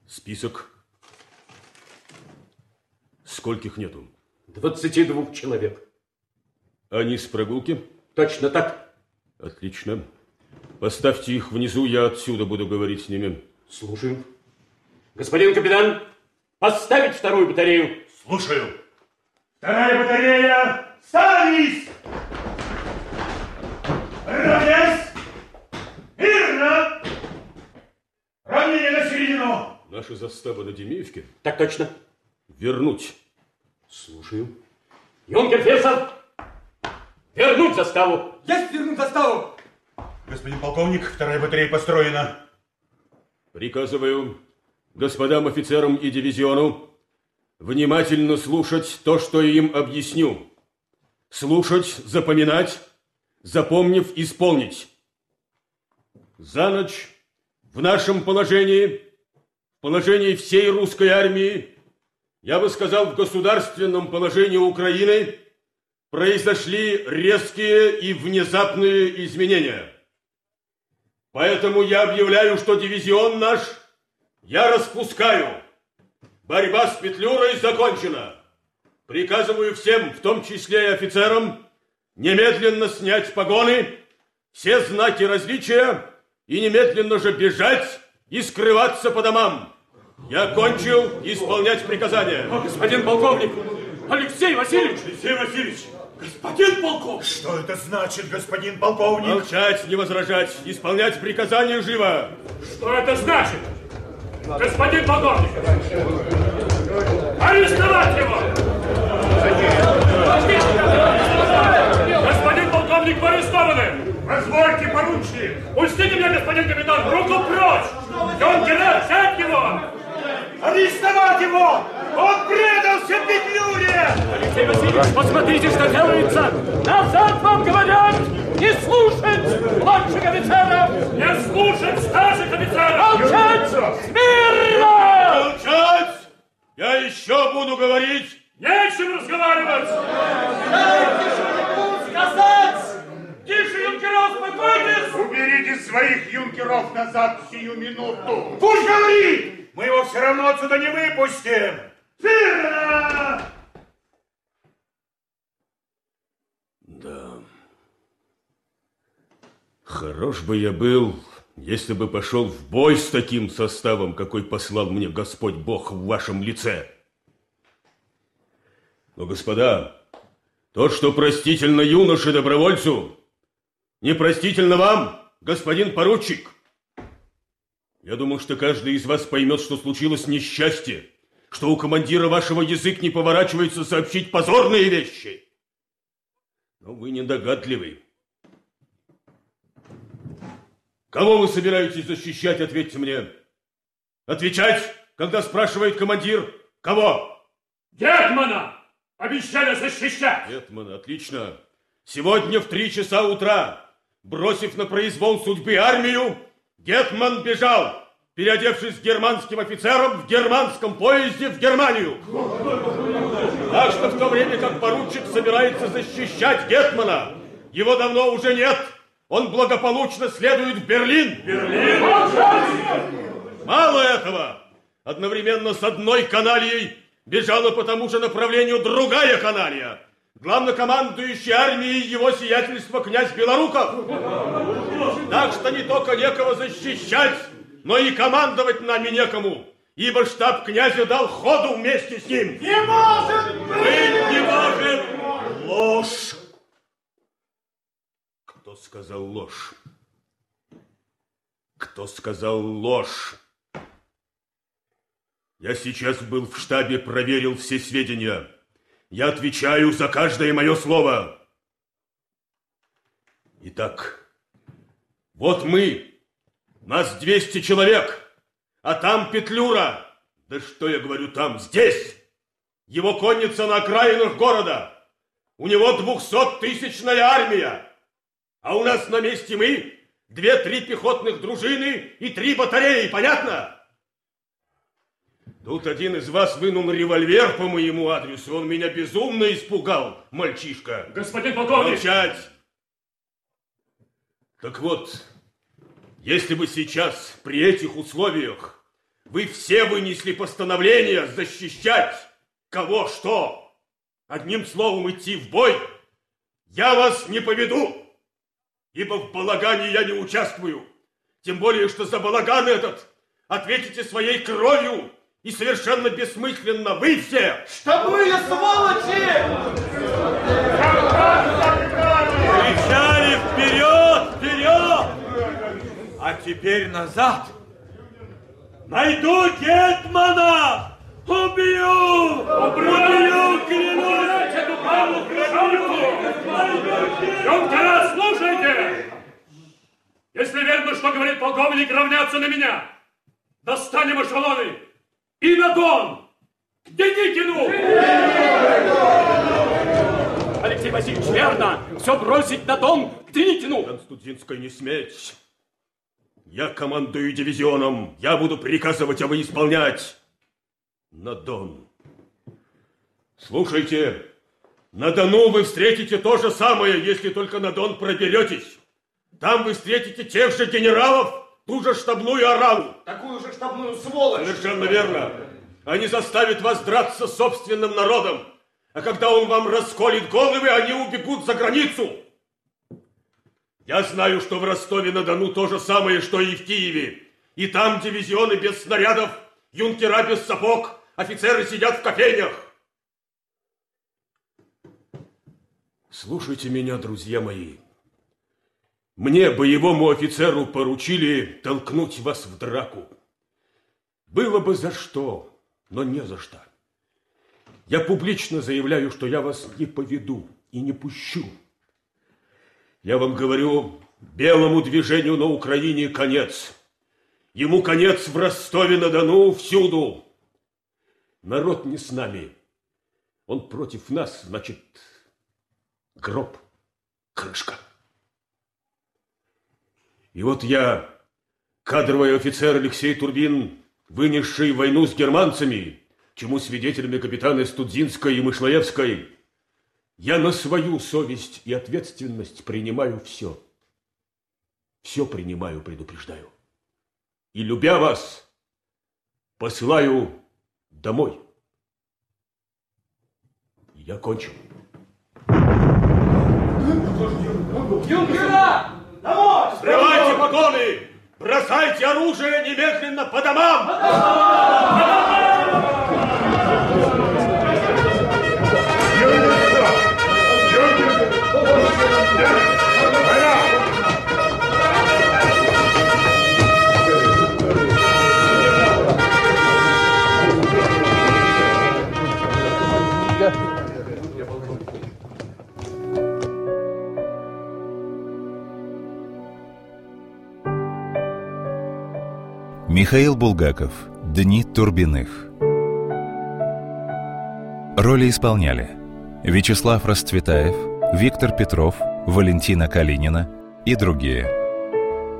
Список. Скольких нету? 22 человек. Они с прогулки? Точно так. Отлично. Поставьте их внизу, я отсюда буду говорить с ними. Слушаю. Господин капитан, поставить вторую батарею. Слушаю. Вторая батарея, ставись! Равняйсь! Мирно! Равнение на середину! Наша застава на Демеевке? Так точно. Вернуть. Слушаю. Юнкер Фельдсов, вернуть заставу. Есть вернуть заставу! Господин полковник, вторая батарея построена. Приказываю господам офицерам и дивизиону внимательно слушать то, что я им объясню. Слушать, запоминать, запомнив, исполнить. За ночь в нашем положении, в положении всей русской армии, я бы сказал, в государственном положении Украины, произошли резкие и внезапные изменения. Поэтому я объявляю, что дивизион наш я распускаю. Борьба с Петлюрой закончена. Приказываю всем, в том числе и офицерам, немедленно снять погоны, все знаки различия и немедленно же бежать и скрываться по домам. Я кончил исполнять приказания. Господин полковник, Алексей Васильевич! Алексей Васильевич! Господин полковник! Что это значит, господин полковник? Молчать, не возражать, исполнять приказания живо. Что это значит? Господин полковник! Арестовать его! Господин полковник, вы арестованы! Позвольте, поручик! Пустите меня, господин капитан, руку прочь! Юнкера, взять его! Арестовать его! Он предался Петлюре! Алексей Васильевич, посмотрите, что делается! Назад вам говорят! Не слушать младших офицеров! Не слушать старших офицеров! Молчать! Смирно! Молчать! Я еще буду говорить. Нечем разговаривать! Дайте что-нибудь сказать! Тише, юнкера, успокойтесь! Уберите своих юнкеров назад сию минуту! Пусть говорит! Мы его все равно отсюда не выпустим! Верно! Да. Хорош бы я был, если бы пошел в бой с таким составом, какой послал мне Господь Бог в вашем лице. Но, господа, то, что простительно юноше-добровольцу, непростительно вам, господин поручик. Я думал, что каждый из вас поймет, что случилось несчастье, что у командира вашего язык не поворачивается сообщить позорные вещи. Но вы недогадливый. Кого вы собираетесь защищать, ответьте мне. Отвечать, когда спрашивает командир, кого? Гетмана! Обещали защищать! Гетмана, отлично. Сегодня в 3 часа утра, бросив на произвол судьбы армию, Гетман бежал, переодевшись германским офицером в германском поезде в Германию. Так что в то время, как поручик собирается защищать Гетмана, его давно уже нет. Он благополучно следует в Берлин. Берлин! Мало этого. Одновременно с одной канальей бежала по тому же направлению другая каналья. Главнокомандующий армией его сиятельства князь Белоруков. Так что не только некого защищать, но и командовать нами некому, ибо штаб князя дал ходу вместе с ним. Не может Быть не может! Ложь! Кто сказал ложь? Кто сказал ложь? Я сейчас был в штабе, проверил все сведения. Я отвечаю за каждое мое слово. Итак, вот мы, нас 200 человек, а там Петлюра. Да что я говорю там, здесь. Его конница на окраинах города. У него 200-тысячная армия. А у нас на месте мы, 2-3 пехотных дружины и 3 батареи, понятно? Тут один из вас вынул револьвер по моему адресу. Он меня безумно испугал, мальчишка. Господин полковник! Молчать! Так вот, если бы сейчас, при этих условиях, Вы все вынесли постановление защищать кого что. Одним словом, идти в бой я вас не поведу, ибо в балагане я не участвую. Тем более, что за балаган этот ответите своей кровью, и совершенно бессмысленно вы все. Что были, сволочи! Кричали вперед, вперед! А теперь назад! Найду гетмана! Убью! Убью, клянусь! Эту паву Юнкера, слушайте! Если верно, что говорит полковник, равняться на меня, достанем эшелоны и на Дон! К Деникину! Алексей Васильевич, верно! Все бросить на Дон к Деникину! Константинская, не сметь! Я командую дивизионом, я буду приказывать, а вы исполнять. На Дон. Слушайте, на Дону вы встретите то же самое, если только на Дон проберетесь. Там вы встретите тех же генералов, ту же штабную ораву. Такую же штабную сволочь. Совершенно верно. Они заставят вас драться с собственным народом. А когда он вам расколет головы, они убегут за границу. Я знаю, что в Ростове-на-Дону то же самое, что и в Киеве. И там дивизионы без снарядов, юнкера без сапог, офицеры сидят в кофейнях. Слушайте меня, друзья мои. Мне, боевому офицеру, поручили толкнуть вас в драку. Было бы за что, но не за что. Я публично заявляю, что я вас не поведу и не пущу. Я вам говорю, белому движению на Украине конец. Ему конец в Ростове-на-Дону, всюду. Народ не с нами. Он против нас, значит, гроб, крышка. И вот я, кадровый офицер Алексей Турбин, вынесший войну с германцами, чему свидетелями капитаны Студзинской и Мышлоевской, я на свою совесть и ответственность принимаю все. Все принимаю, предупреждаю. И, любя вас, посылаю домой. Я кончил. Юнкера! Домой! Срывайте погоны! Бросайте оружие немедленно по домам! Михаил Булгаков. Дни Турбиных. Роли исполняли Вячеслав Расцветаев, Виктор Петров, Валентина Калинина и другие.